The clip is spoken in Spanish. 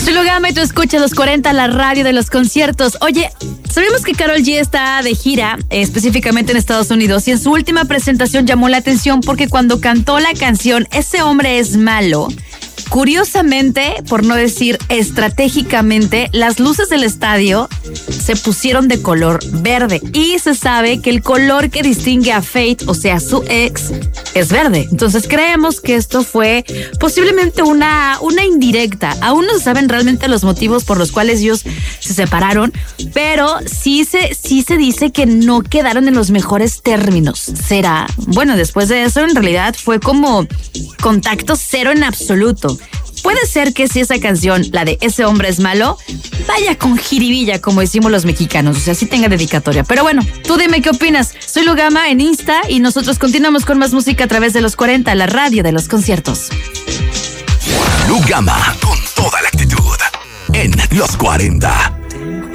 Soy Lugama y tú escuchas los 40, la radio de los conciertos. Oye, sabemos que Karol G está de gira, específicamente en Estados Unidos, y en su última presentación llamó la atención porque cuando cantó la canción Ese hombre es malo, curiosamente, por no decir estratégicamente, las luces del estadio se pusieron de color verde. Y se sabe que el color que distingue a Faith, o sea, su ex, es verde. Entonces creemos que esto fue posiblemente una indirecta. Aún no se saben realmente los motivos por los cuales ellos se separaron, pero sí se dice que no quedaron en los mejores términos. ¿Será? Bueno, después de eso, en realidad fue como contacto cero en absoluto. Puede ser que si esa canción, la de Ese hombre es malo, vaya con jiribilla, como decimos los mexicanos, o sea, sí tenga dedicatoria. Pero bueno, tú dime qué opinas. Soy Lugama en Insta y nosotros continuamos con más música a través de los 40, la radio de los conciertos. Lugama, con toda la actitud, en los 40.